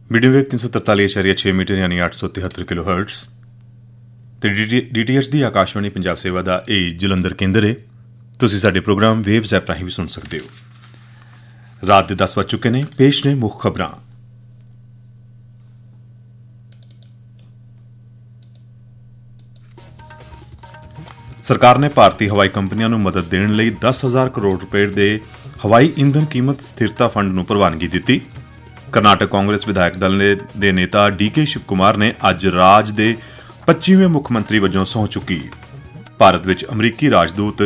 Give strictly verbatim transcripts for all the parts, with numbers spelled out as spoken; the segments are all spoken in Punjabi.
मीडियम वेव तीन सौ तरताली इशारिया छे मीटर यानी आठ सौ तिहत्तर किलो हर्ट्स ਤੇ ਡੀ ਟੀ ਐਚ ਦੀ ਆਕਾਸ਼ਵਾਣੀ ਪੰਜਾਬ ਸੇਵਾ ਦਾ ਇਹ ਜਲੰਧਰ ਕੇਂਦਰ ਹੈ। ਤੁਸੀਂ ਸਾਡੇ ਪ੍ਰੋਗਰਾਮ ਵੇਵਜ਼ ਐਪ ਰਾਹੀਂ ਵੀ ਸੁਣ ਸਕਦੇ ਹੋ। ਰਾਤ ਦੇ ਦਸ ਵੱਜ ਚੁੱਕੇ ਨੇ। ਪੇਸ਼ ਨੇ ਮੁੱਖ ਖਬਰਾਂ। ਸਰਕਾਰ ਨੇ ਭਾਰਤੀ ਹਵਾਈ ਕੰਪਨੀਆਂ ਨੂੰ ਮਦਦ ਦੇਣ ਲਈ ਦਸ ਹਜ਼ਾਰ ਕਰੋੜ ਰੁਪਏ ਦੇ ਹਵਾਈ ਈਂਧਨ ਕੀਮਤ ਸਥਿਰਤਾ ਫੰਡ ਨੂੰ ਪ੍ਰਵਾਨਗੀ ਦਿੱਤੀ। ਕਰਨਾਟਕ ਕਾਂਗਰਸ ਵਿਧਾਇਕ ਦਲ ਦੇ ਨੇਤਾ ਡੀ ਕੇ ਸ਼ਿਵ ਕੁਮਾਰ ਨੇ ਅੱਜ ਰਾਜ ਦੇ ਪੱਚੀਵੇਂ ਮੁੱਖ ਮੰਤਰੀ ਵਜੋਂ ਸਹੁੰ ਚੁੱਕੀ। ਭਾਰਤ ਵਿੱਚ ਅਮਰੀਕੀ ਰਾਜਦੂਤ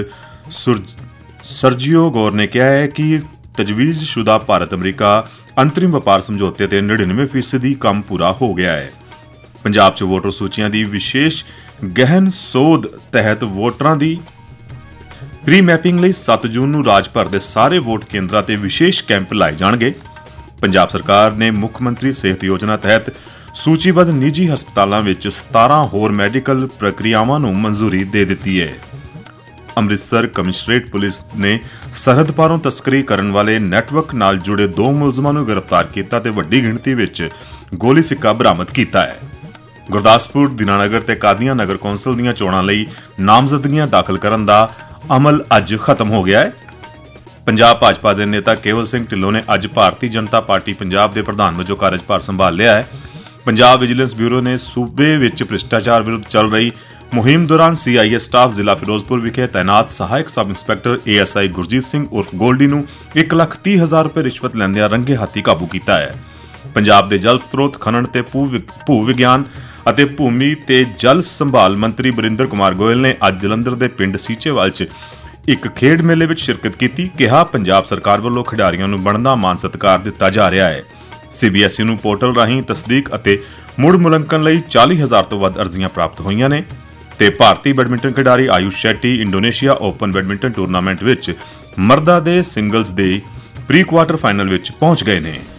ਸਰਜੀਓ ਗੌਰ ਨੇ ਕਿਹਾ ਹੈ ਕਿ ਤਜਵੀਜ਼ਸ਼ੁਦਾ ਭਾਰਤ ਅਮਰੀਕਾ ਅੰਤਰਿਮ ਵਪਾਰ ਸਮਝੌਤੇ ਤੇ ਨੜਿਨਵੇਂ ਫੀਸਦੀ ਕੰਮ ਪੂਰਾ ਹੋ ਗਿਆ ਹੈ। ਪੰਜਾਬ 'ਚ ਵੋਟਰ ਸੂਚੀਆਂ ਦੀ ਵਿਸ਼ੇਸ਼ ਗਹਿਨ ਸੋਧ ਤਹਿਤ ਵੋਟਰਾਂ ਦੀ ਪ੍ਰੀ ਮੈਪਿੰਗ ਲਈ ਸੱਤ ਜੂਨ ਨੂੰ ਰਾਜ ਭਰ ਦੇ ਸਾਰੇ ਵੋਟ ਕੇਂਦਰਾਂ ਤੇ ਵਿਸ਼ੇਸ਼ ਕੈਂਪ ਲਾਏ ਜਾਣਗੇ। ਪੰਜਾਬ ਸਰਕਾਰ ਨੇ ਮੁੱਖ ਮੰਤਰੀ ਸਿਹਤ ਯੋਜਨਾ ਤਹਿਤ ਸੂਚੀਬੱਧ ਨਿੱਜੀ ਹਸਪਤਾਲਾਂ ਵਿੱਚ ਸਤਾਰਾਂ ਹੋਰ ਮੈਡੀਕਲ ਪ੍ਰਕਿਰਿਆਵਾਂ ਨੂੰ ਮਨਜ਼ੂਰੀ ਦੇ ਦਿੱਤੀ ਹੈ। ਅੰਮ੍ਰਿਤਸਰ ਕਮਿਸ਼ਨਰੇਟ ਪੁਲਿਸ ਨੇ ਸਰਹੱਦ ਪਾਰੋਂ ਤਸਕਰੀ ਕਰਨ ਵਾਲੇ ਨੈਟਵਰਕ ਨਾਲ ਜੁੜੇ ਦੋ ਮੁਲਜ਼ਮਾਂ ਨੂੰ ਗ੍ਰਿਫਤਾਰ ਕੀਤਾ ਤੇ ਵੱਡੀ ਗਿਣਤੀ ਵਿੱਚ ਗੋਲੀ ਸਿੱਕਾ ਬਰਾਮਦ ਕੀਤਾ ਹੈ। ਗੁਰਦਾਸਪੁਰ, ਦੀਨਾਨਗਰ ਤੇ ਕਾਦੀਆਂ ਨਗਰ ਕੌਂਸਲ ਦੀਆਂ ਚੋਣਾਂ ਲਈ ਨਾਮਜ਼ਦਗੀਆਂ ਦਾਖਲ ਕਰਨ ਦਾ ਅਮਲ ਅੱਜ ਖਤਮ ਹੋ ਗਿਆ ਹੈ। ਪੰਜਾਬ ਭਾਜਪਾ ਦੇ ਨੇਤਾ ਕੇਵਲ ਸਿੰਘ ਢਿੱਲੋਂ ਨੇ ਅੱਜ ਭਾਰਤੀ ਜਨਤਾ ਪਾਰਟੀ ਪੰਜਾਬ ਦੇ ਪ੍ਰਧਾਨ ਵਜੋਂ ਕਾਰਜਭਾਰ ਸੰਭਾਲ ਲਿਆ ਹੈ। ਪੰਜਾਬ ਵਿਜੀਲੈਂਸ ਬਿਊਰੋ ਨੇ ਸੂਬੇ ਵਿੱਚ ਭ੍ਰਿਸ਼ਟਾਚਾਰ ਵਿਰੁੱਧ ਚੱਲ ਰਹੀ ਮੁਹਿੰਮ ਦੌਰਾਨ ਸੀ ਆਈ ਏ ਸਟਾਫ ਜ਼ਿਲ੍ਹਾ ਫਿਰੋਜ਼ਪੁਰ ਵਿਖੇ ਤਾਇਨਾਤ ਸਹਾਇਕ sub inspector A S I Gurjeet Singh ਉਰਫ ਗੋਲਡੀ ਨੂੰ ਇੱਕ ਲੱਖ ਤੀਹ ਹਜ਼ਾਰ ਰੁਪਏ ਰਿਸ਼ਵਤ ਲੈਂਦਿਆਂ ਰੰਗੇ ਹੱਥੀਂ ਕਾਬੂ ਕੀਤਾ ਹੈ। ਪੰਜਾਬ ਦੇ ਜਲ ਸਰੋਤ, ਖਨਨ ਤੇ ਭੂ ਵਿਗਿਆਨ ਅਤੇ ਭੂਮੀ ਤੇ ਜਲ ਸੰਭਾਲ ਮੰਤਰੀ ਬਰਿੰਦਰ ਕੁਮਾਰ ਗੋਇਲ ਨੇ ਅੱਜ ਜਲੰਧਰ ਦੇ ਪਿੰਡ ਸੀਚੇਵਾਲ 'ਚ ਇੱਕ ਖੇਡ ਮੇਲੇ ਵਿੱਚ ਸ਼ਿਰਕਤ ਕੀਤੀ। ਕਿਹਾ, ਪੰਜਾਬ ਸਰਕਾਰ ਵੱਲੋਂ ਖਿਡਾਰੀਆਂ ਨੂੰ ਬਣਦਾ ਮਾਨ ਸਤਿਕਾਰ ਦਿੱਤਾ ਜਾ ਰਿਹਾ ਹੈ। ਸੀ ਬੀ ਐਸ ਈ ਨੂੰ ਪੋਰਟਲ ਰਾਹੀਂ ਤਸਦੀਕ ਅਤੇ ਮੁੜ ਮੁਲੰਕਣ ਲਈ ਚਾਲੀ ਹਜ਼ਾਰ ਤੋਂ ਵੱਧ ਅਰਜ਼ੀਆਂ ਪ੍ਰਾਪਤ ਹੋਈਆਂ ਨੇ ਤੇ ਭਾਰਤੀ ਬੈਡਮਿੰਟਨ ਖਿਡਾਰੀ Ayush Shetty Indonesia open badminton tournament ਵਿੱਚ ਮਰਦਾਂ ਦੇ ਸਿੰਗਲਜ਼ ਦੇ ਪ੍ਰੀ ਕੁਆਰਟਰ ਫਾਈਨਲ ਵਿੱਚ ਪਹੁੰਚ ਗਏ ਨੇ।